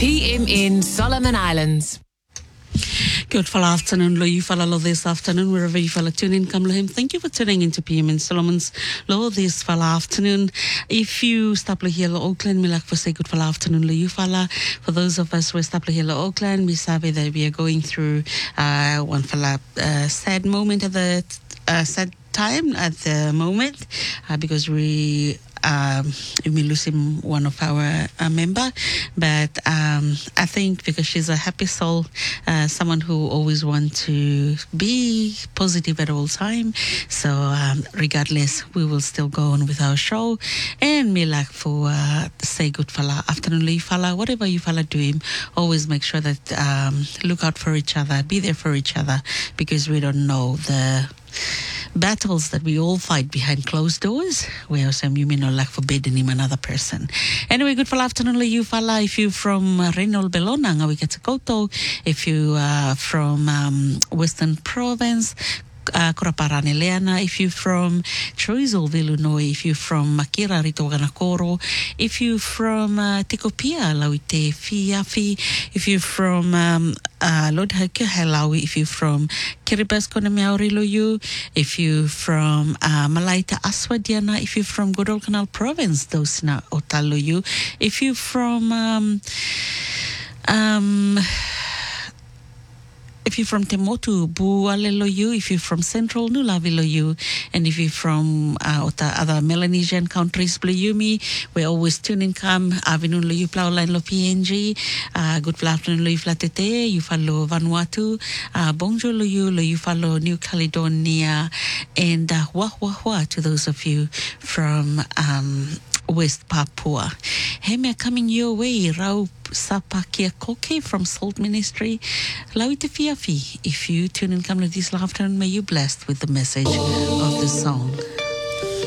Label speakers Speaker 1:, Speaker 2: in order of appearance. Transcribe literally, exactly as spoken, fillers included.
Speaker 1: P M N Solomon Islands.
Speaker 2: Good fall afternoon, lo you fala lo this afternoon, wherever you fala tune in, come lo him. Thank you for tuning into P M N Solomon's lo this fall afternoon. If you stop lo here lo Auckland, me like for say good fall afternoon, lo you fala. For those of us who stop lo here lo Auckland, we sabe that we are going through uh, one fala uh, sad moment at the uh, sad time at the moment uh, because we Um, we lose him, one of our uh, member, but um, I think because she's a happy soul, uh, someone who always wants to be positive at all time. So um, regardless, we will still go on with our show. And me like for uh, say good fala afternoon, you fala, whatever you fala do him, always make sure that um, look out for each other, be there for each other, because we don't know the battles that we all fight behind closed doors, where some you may not like forbidden him another person. Anyway, good for afternoon, you fala. If you from uh, Renol Belona, we get to Koto. If you are from um, Western Province, Uh, Koraparane Leana, if you're from Choiseul, Illinois, if you're from Makira, Ritoganakoro, if you're from uh, Tikopia, Lauite Fiafi, if you're from um, uh, Lord Hakehalau, if you're from Kiribati, Konamiauri Loyu, if you're from uh, Malaita Aswadiana, if you're from Guadalcanal Province, Dosina Otaloyu, if you're from um, um If you're from Temotu, Bualeloyu. If you're from Central, Nulaviloyu. And if you're from uh, other Melanesian countries, Bluyumi, we're always tuning come. Avinun Loyu Plauline Lo P N G. Uh, good afternoon, Loyu Flatete. You follow Vanuatu. Uh, bonjour, Loyu. Loyu follow New Caledonia. And uh, wah wah wah to those of you from um, West Papua. Hey, me coming your way. Rau Sapakia Koke from Salt Ministry. Lauite Fiafi. If you tune in come to this afternoon, may you blessed with the message of the song.